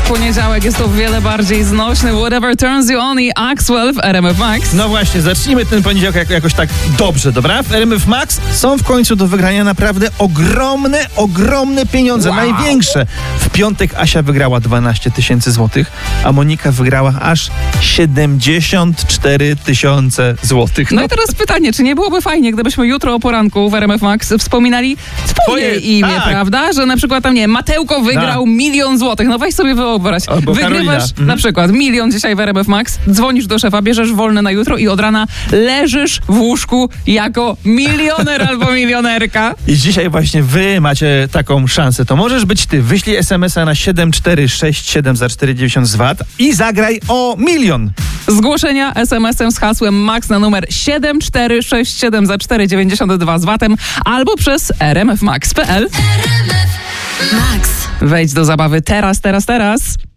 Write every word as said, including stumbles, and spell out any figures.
poniedziałek jest to wiele bardziej znośny. Whatever turns you on i Axwell w R M F Max. No właśnie, zacznijmy ten poniedziałek jak, jakoś tak dobrze, dobra? W R M F Max są w końcu do wygrania naprawdę ogromne, ogromne pieniądze, Wow. największe. W piątek Asia wygrała dwanaście tysięcy złotych, a Monika wygrała aż siedemdziesiąt cztery tysiące złotych. No i teraz pytanie, czy nie byłoby fajnie, gdybyśmy jutro o poranku w R M F Max wspominali twoje Twoje- imię, tak. prawda? Że na przykład tam, nie wiem, Matełko wygrał Da. milion złotych. No weź sobie wyobraź. Albo Wygrywasz Karolina. Mhm. na przykład milion dzisiaj w R M F Max, dzwonisz do szefa, bierzesz wolne na jutro i od rana leżysz w łóżku jako milioner albo milionerka. I dzisiaj właśnie wy macie taką szansę. To możesz być ty. Wyślij es em es a na siedem cztery sześć siedem za cztery dziewięćdziesiąt z V A T i zagraj o milion. Zgłoszenia es em esem z hasłem MAX na numer siedem cztery sześć siedem za cztery dziewięćdziesiąt dwa z V A T-em albo przez r m f max kropka p l. Max. Wejdź do zabawy teraz, teraz, teraz.